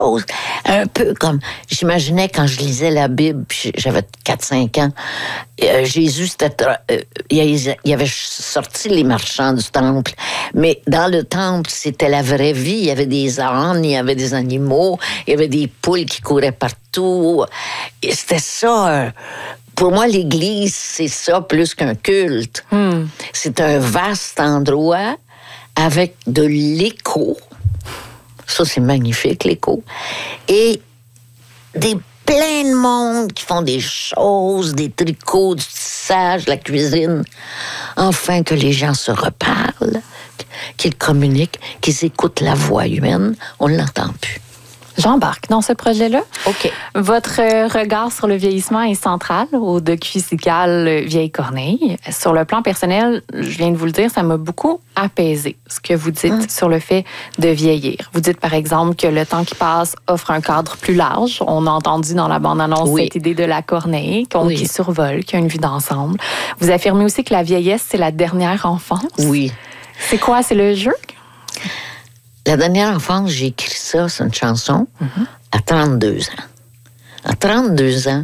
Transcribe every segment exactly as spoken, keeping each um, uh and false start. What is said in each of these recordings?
chose. Un peu comme, j'imaginais quand je lisais la Bible, puis j'avais quatre cinq ans, euh, Jésus, c'était, euh, il avait sorti les marchands du temple, mais dans le temple, c'était la vraie vie. Il y avait des ânes, il y avait des animaux, il y avait des poules qui couraient partout. Et c'était ça. Euh, Pour moi, l'Église, c'est ça plus qu'un culte. Mm. C'est un vaste endroit avec de l'écho. Ça, c'est magnifique, l'écho. Et des plein de monde qui font des choses, des tricots, du tissage, la cuisine. Enfin, que les gens se reparlent, qu'ils communiquent, qu'ils écoutent la voix humaine. On ne l'entend plus. J'embarque dans ce projet-là. OK. Votre regard sur le vieillissement est central au docu-musical Vieille Corneille. Sur le plan personnel, je viens de vous le dire, ça m'a beaucoup apaisé, ce que vous dites mmh. sur le fait de vieillir. Vous dites, par exemple, que le temps qui passe offre un cadre plus large. On a entendu dans la bande-annonce oui. cette idée de la corneille qu'on, oui. qui survole, qui a une vie d'ensemble. Vous affirmez aussi que la vieillesse, c'est la dernière enfance. Oui. C'est quoi? C'est le jeu? La dernière enfance, j'ai écrit ça, c'est une chanson, mm-hmm. à trente-deux ans. À trente-deux ans,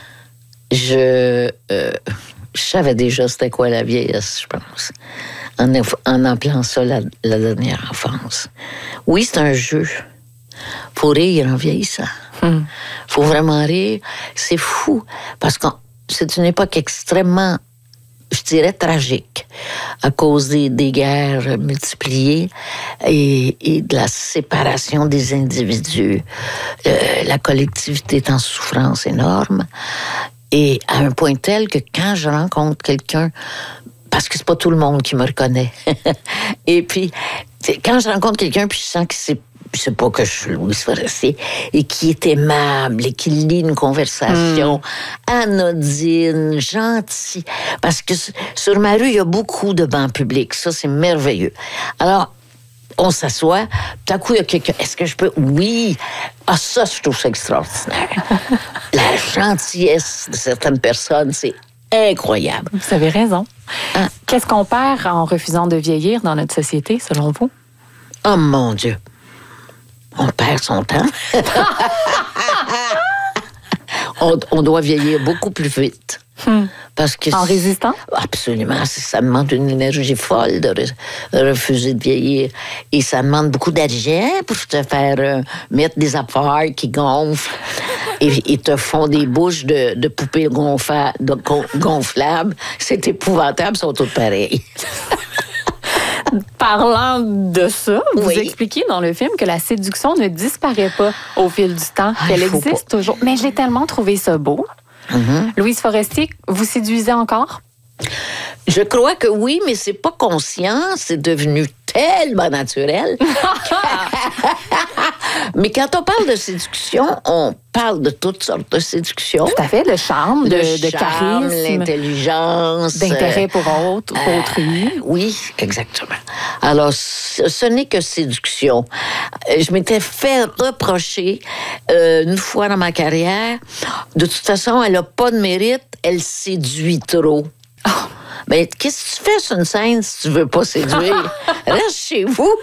je, euh, je savais déjà c'était quoi la vieillesse, je pense, en, en appelant ça la, la dernière enfance. Oui, c'est un jeu. Faut rire en vieillissant. Mm. Faut vraiment rire. C'est fou, parce que c'est une époque extrêmement, je dirais, tragique, à cause des, des guerres multipliées et, et de la séparation des individus. Euh, la collectivité est en souffrance énorme. Et à un point tel que quand je rencontre quelqu'un, parce que c'est pas tout le monde qui me reconnaît, et puis, quand je rencontre quelqu'un, puis je sens que c'est je sais pas que je suis Louise Forestier, et qui est aimable, et qui lit une conversation mmh. anodine, gentille. Parce que sur ma rue, il y a beaucoup de bancs publics. Ça, c'est merveilleux. Alors, on s'assoit, tout à coup, il y a quelqu'un. Est-ce que je peux? Oui. Ah, ça, je trouve ça extraordinaire. La gentillesse de certaines personnes, c'est incroyable. Vous avez raison. Hein? Qu'est-ce qu'on perd en refusant de vieillir dans notre société, selon vous? Oh, mon Dieu. On perd son temps. on, on doit vieillir beaucoup plus vite. Hmm. Parce que en résistant? Absolument. Ça demande une énergie folle de re- refuser de vieillir. Et ça demande beaucoup d'argent pour te faire euh, mettre des affaires qui gonflent et, et te font des bouches de, de poupées gonfla- de gon- gonflables. C'est épouvantable, ils sont toutes pareilles. Parlant de ça, vous oui. expliquez dans le film que la séduction ne disparaît pas au fil du temps, ah, qu'elle existe pas. toujours. Mais j'ai tellement trouvé ça beau. Mm-hmm. Louise Forestier, vous séduisez encore? Je crois que oui, mais c'est pas conscient. C'est devenu tellement naturel. Mais quand on parle de séduction, on parle de toutes sortes de séduction. Tout à fait, de charme, de, de, de charme, charisme, l'intelligence. D'intérêt pour autre, pour euh, autrui. Oui, exactement. Alors, ce, ce n'est que séduction. Je m'étais fait reprocher euh, une fois dans ma carrière, de toute façon, elle n'a pas de mérite, elle séduit trop. Oh. Mais qu'est-ce que tu fais sur une scène si tu veux pas séduire? Reste chez vous.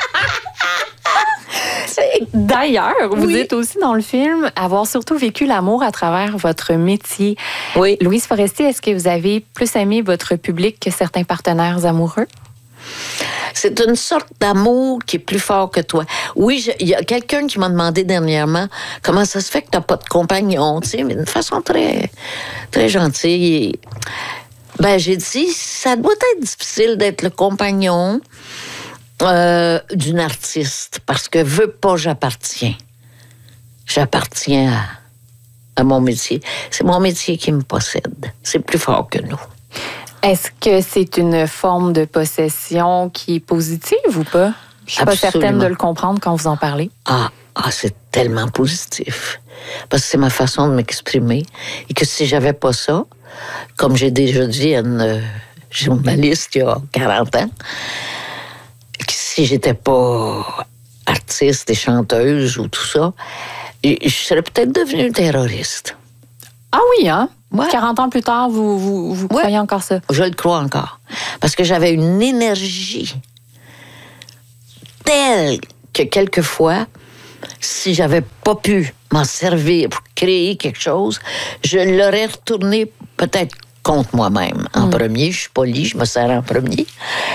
D'ailleurs, vous oui. dites aussi dans le film avoir surtout vécu l'amour à travers votre métier. Oui. Louise Forestier, est-ce que vous avez plus aimé votre public que certains partenaires amoureux? C'est une sorte d'amour qui est plus fort que toi. Oui, il y a quelqu'un qui m'a demandé dernièrement comment ça se fait que tu n'as pas de compagnon, tu sais, mais d'une façon très, très gentille. Ben, j'ai dit, ça doit être difficile d'être le compagnon euh, d'une artiste, parce que veux pas, j'appartiens. J'appartiens à, à mon métier. C'est mon métier qui me possède. C'est plus fort que nous. Est-ce que c'est une forme de possession qui est positive ou pas? Je suis pas certaine de le comprendre quand vous en parlez. Ah, ah, c'est tellement positif. Parce que c'est ma façon de m'exprimer. Et que si j'avais pas ça, comme j'ai déjà dit à une euh, journaliste il y a quarante ans, que si j'étais pas artiste et chanteuse ou tout ça, je serais peut-être devenue terroriste. Ah oui, hein? Ouais. quarante ans plus tard, vous, vous, vous croyez ouais. encore ça? Je le crois encore. Parce que j'avais une énergie telle que quelquefois, si j'avais pas pu m'en servir pour créer quelque chose, je l'aurais retourné peut-être contre moi-même en mm. premier. Je suis polie, je me sers en premier.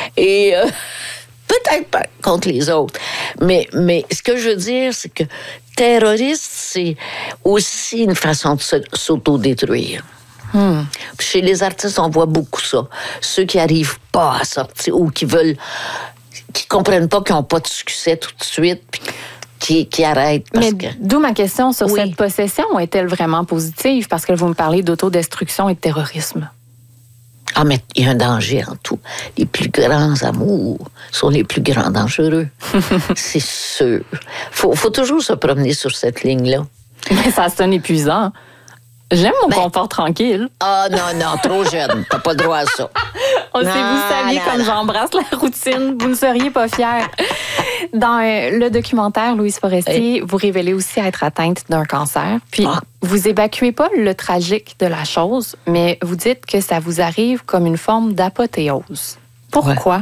Et euh, peut-être pas contre les autres. Mais, mais ce que je veux dire, c'est que terroriste, c'est aussi une façon de s'autodétruire. Hmm. Chez les artistes, on voit beaucoup ça. Ceux qui n'arrivent pas à sortir ou qui veulent, qui comprennent pas qu'ils n'ont pas de succès tout de suite, puis qui, qui arrêtent. Parce Mais que... d'où ma question sur oui. cette possession, est-elle vraiment positive? Parce que vous me parlez d'autodestruction et de terrorisme. Ah, mais il y a un danger en tout. Les plus grands amours sont les plus grands dangereux. C'est sûr. Faut, faut toujours se promener sur cette ligne-là. Mais ça sonne épuisant. J'aime mon ben, confort tranquille. Ah non, non, trop jeune. T'as pas le droit à ça. Oh, non, si vous saviez non, comme non. j'embrasse la routine, vous ne seriez pas fière. Dans euh, le documentaire Louise Forestier, oui. vous révélez aussi être atteinte d'un cancer. Puis, ah. vous évacuez pas le tragique de la chose, mais vous dites que ça vous arrive comme une forme d'apothéose. Pourquoi? Ouais.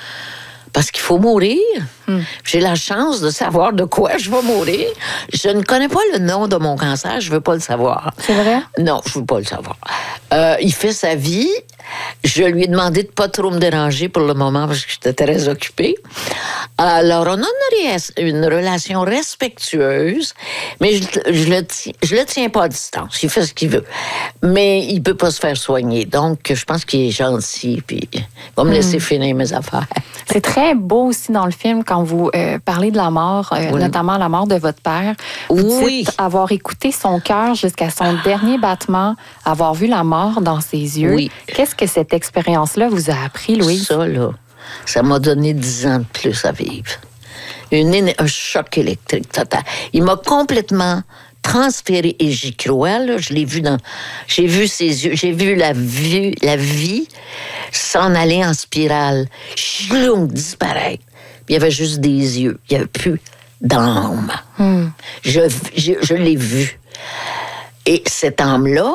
Parce qu'il faut mourir. Hmm. J'ai la chance de savoir de quoi je vais mourir. Je ne connais pas le nom de mon cancer, je ne veux pas le savoir. C'est vrai? Non, je ne veux pas le savoir. Euh, il fait sa vie. Je lui ai demandé de ne pas trop me déranger pour le moment parce que j'étais très occupée. Alors, on a une, une relation respectueuse, mais je, je, le tiens, je le tiens pas à distance. Il fait ce qu'il veut. Mais il ne peut pas se faire soigner. Donc, je pense qu'il est gentil puis il va me laisser hmm. finir mes affaires. C'est très beau aussi dans le film quand vous euh, parlez de la mort, euh, oui. notamment la mort de votre père. Vous oui. dites avoir écouté son cœur jusqu'à son ah. dernier battement, avoir vu la mort dans ses yeux. Oui. Qu'est-ce que cette expérience-là vous a appris, Louise? Ça, là, ça m'a donné dix ans de plus à vivre. Une, un choc électrique total. Il m'a complètement transféré, et j'y crois, là, je l'ai vu dans... J'ai vu ses yeux, j'ai vu la vie, la vie s'en aller en spirale, chloum, disparaître. Il y avait juste des yeux, il n'y avait plus d'âme. Hmm. Je, je, je l'ai vu. Et cette âme-là,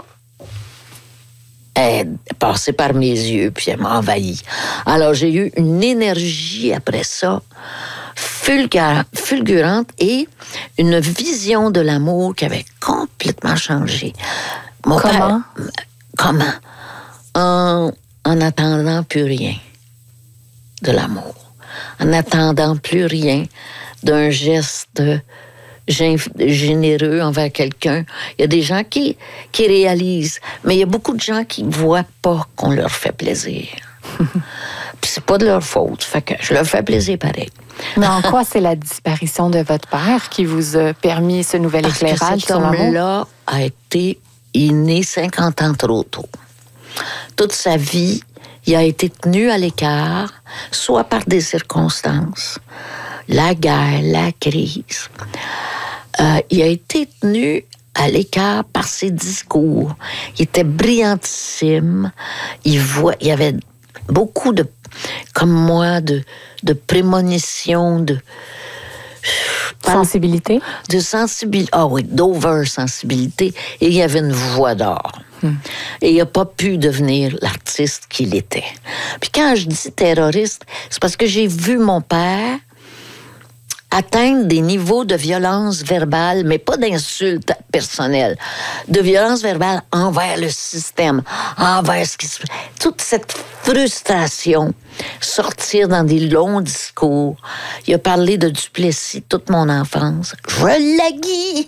elle est passée par mes yeux, puis elle m'a envahi. Alors, j'ai eu une énergie après ça, fulgurante, fulgurante et une vision de l'amour qui avait complètement changé. Mon comment? Père, comment? En, en attendant plus rien de l'amour. En attendant plus rien d'un geste généreux envers quelqu'un. Il y a des gens qui, qui réalisent, mais il y a beaucoup de gens qui ne voient pas qu'on leur fait plaisir. Puis c'est pas de leur faute, fait que je leur fais plaisir pareil. Mais en quoi c'est la disparition de votre père qui vous a permis ce nouvel Parce éclairage que sur l'amour? cet homme-là a été, il est né cinquante ans trop tôt. Toute sa vie, il a été tenu à l'écart, soit par des circonstances, la guerre, la crise. Euh, il a été tenu à l'écart par ses discours. Il était brillantissime. Il, voit, il y avait beaucoup de, comme moi, de, de prémonition, de... Sensibilité? De sensibilité. Ah oui, d'over-sensibilité. Et il y avait une voix d'or. Hmm. Et il n'a pas pu devenir l'artiste qu'il était. Puis quand je dis terroriste, c'est parce que j'ai vu mon père atteindre des niveaux de violence verbale, mais pas d'insultes personnelles, de violence verbale envers le système, envers ce qui se... Toute cette frustration, sortir dans des longs discours. Il a parlé de Duplessis toute mon enfance. Je l'aguis!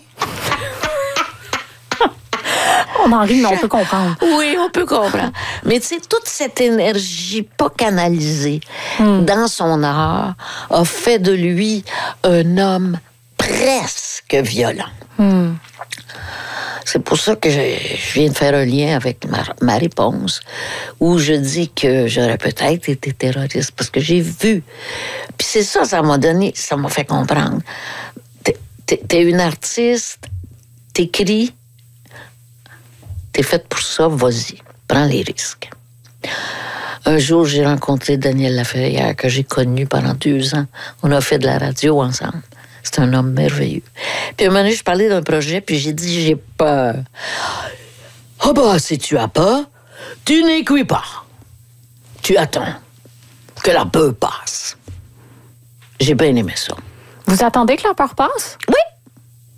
On en rit, mais on peut comprendre. Oui, on peut comprendre. Mais tu sais, toute cette énergie pas canalisée mm. dans son art a fait de lui un homme presque violent. Mm. C'est pour ça que je, je viens de faire un lien avec ma, ma réponse, où je dis que j'aurais peut-être été terroriste, parce que j'ai vu. Puis c'est ça, ça m'a donné, ça m'a fait comprendre. T'es, t'es, t'es une artiste, t'écris, t'es faite pour ça, vas-y, prends les risques. Un jour, j'ai rencontré Daniel Laferrière, que j'ai connu pendant deux ans. On a fait de la radio ensemble. C'est un homme merveilleux. Puis un moment donné, je parlais d'un projet, puis j'ai dit, j'ai peur. Ah bah, si tu as peur, tu n'écris pas. Tu attends que la peur passe. J'ai bien aimé ça. Vous attendez que la peur passe? Oui.